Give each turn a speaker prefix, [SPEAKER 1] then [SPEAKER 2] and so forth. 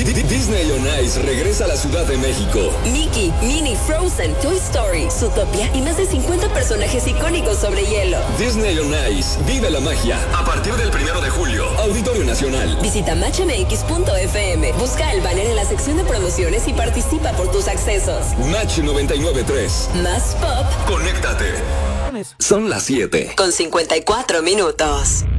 [SPEAKER 1] Disney on Ice regresa a la Ciudad de México.
[SPEAKER 2] Mickey, Minnie, Frozen, Toy Story, Zootopia y más de 50 personajes icónicos sobre hielo.
[SPEAKER 1] Disney on Ice, vive la magia. A partir del 1 de julio, Auditorio Nacional.
[SPEAKER 2] Visita matchmx.fm, busca el banner en la sección de promociones y participa por tus accesos.
[SPEAKER 1] Match 99.3.
[SPEAKER 2] Más pop.
[SPEAKER 1] Conéctate. Son las 7.
[SPEAKER 2] Con 54 minutos.